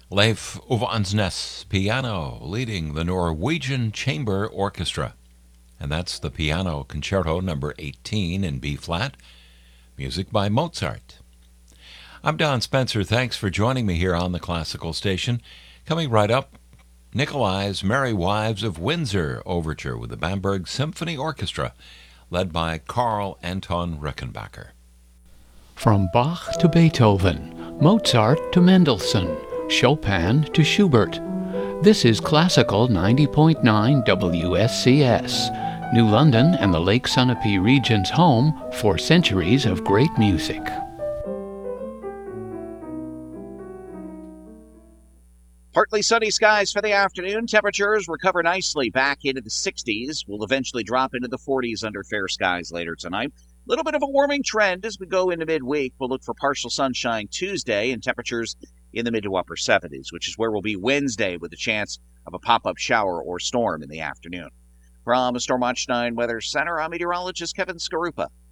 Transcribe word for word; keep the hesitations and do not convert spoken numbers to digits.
Leif Ovansnes, piano, leading the Norwegian Chamber Orchestra. And that's the Piano Concerto number eighteen in B-flat, music by Mozart. I'm Don Spencer. Thanks for joining me here on the Classical Station. Coming right up, Nikolai's Merry Wives of Windsor Overture with the Bamberg Symphony Orchestra, led by Karl Anton Rickenbacker. From Bach to Beethoven, Mozart to Mendelssohn, Chopin to Schubert. This is Classical ninety point nine W S C S, New London and the Lake Sunapee region's home for centuries of great music. Partly sunny skies for the afternoon. Temperatures recover nicely back into the sixties. We'll eventually drop into the forties under fair skies later tonight. A little bit of a warming trend as we go into midweek. We'll look for partial sunshine Tuesday and temperatures in the mid to upper seventies, which is where we'll be Wednesday with a chance of a pop-up shower or storm in the afternoon. From Storm Watch nine Weather Center, I'm meteorologist Kevin Skarupa.